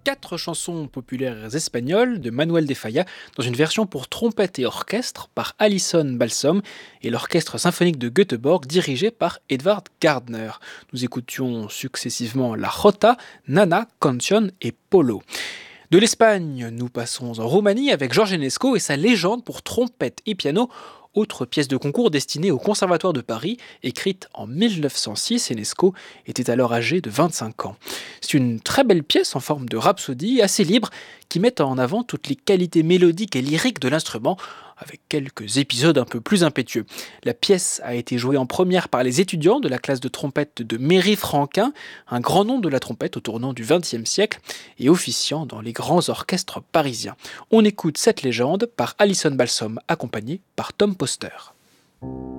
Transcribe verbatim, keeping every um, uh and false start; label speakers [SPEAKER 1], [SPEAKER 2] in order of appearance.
[SPEAKER 1] quatre chansons populaires espagnoles de Manuel de Falla dans une version pour trompette et orchestre par Alison Balsom et l'orchestre symphonique de Göteborg dirigé par Edvard Gardner. Nous écoutions successivement La Jota, Nana, Canción et Polo. De l'Espagne, nous passons en Roumanie avec George Enesco et sa légende pour trompette et piano, autre pièce de concours destinée au Conservatoire de Paris, écrite en mille neuf cent six. Enesco était alors âgé de vingt-cinq ans. C'est une très belle pièce en forme de rhapsodie, assez libre, qui met en avant toutes les qualités mélodiques et lyriques de l'instrument, avec quelques épisodes un peu plus impétueux. La pièce a été jouée en première par les étudiants de la classe de trompette de Méry-Franquin, un grand nom de la trompette au tournant du vingtième siècle et officiant dans les grands orchestres parisiens. On écoute cette légende par Alison Balsom, accompagnée par Tom Poster.